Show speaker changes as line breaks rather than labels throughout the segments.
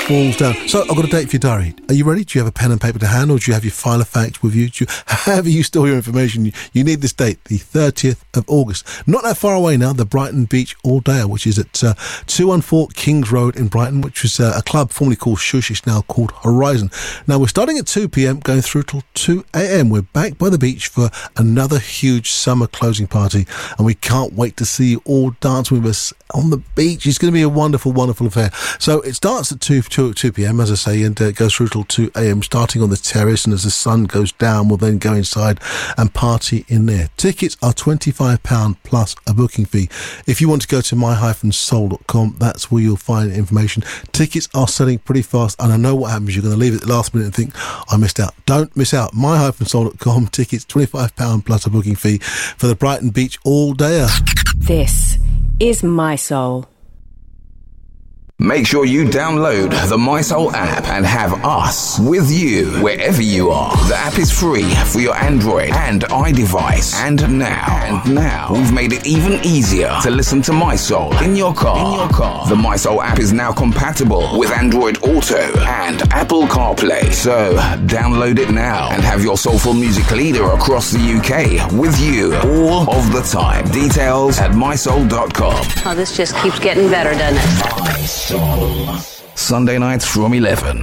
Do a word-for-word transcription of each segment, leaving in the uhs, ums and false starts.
falls down. So I've got a date for your diary. Are you ready? Do you have a pen and paper to hand, or do you have your file of facts with you? Do you however you store your information, you, you need this date, the thirtieth of August. Not that far away now, the Brighton Beach All Dayer, which is at uh, two one four Kings Road in Brighton, which was uh, a club formerly called Shush, it's now called Horizon. Now we're starting at two p.m, going through till two a.m. We're back by the beach for another huge summer closing party, and we can't wait to see you all dance with us on the beach. It's going to be a wonderful, wonderful affair. So it starts at two p.m, as I say, and uh, it goes through till two a.m, starting on the terrace, and as the sun goes down, we'll then go inside and party in there. Tickets are twenty-five pounds plus a booking fee. If you want to go to my dash soul dot com, that's where you'll find information. Tickets are selling pretty fast, and I know what happens. You're going to leave it at the last minute and think, I missed out. Don't miss out. my dash soul dot com. Tickets, twenty-five pounds plus a booking fee for the Brighton Beach All Dayer.
This is My Soul.
Make sure you download the My Soul app and have us with you wherever you are. The app is free for your Android and iDevice. And now, and now, we've made it even easier to listen to My Soul in your car. In your car. The My Soul app is now compatible with Android Auto and Apple CarPlay. So, download it now and have your soulful music leader across the U K with you all of the time. Details at my soul dot com.
Oh, this just keeps getting better, doesn't it?
My Soul. Sunday nights from eleven.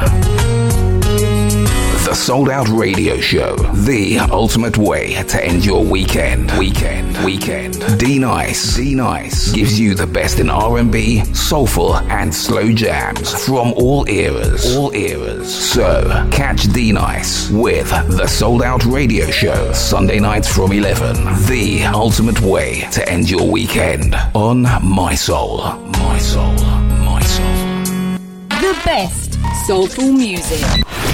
The Sold Out Radio Show. The ultimate way to end your weekend. Weekend. Weekend. D-Nice. D-Nice gives you the best in R and B, soulful and slow jams from all eras. All eras. So, catch D-Nice with The Sold Out Radio Show. Sunday nights from eleven. The ultimate way to end your weekend on My Soul. My Soul. My Soul.
The best soulful music.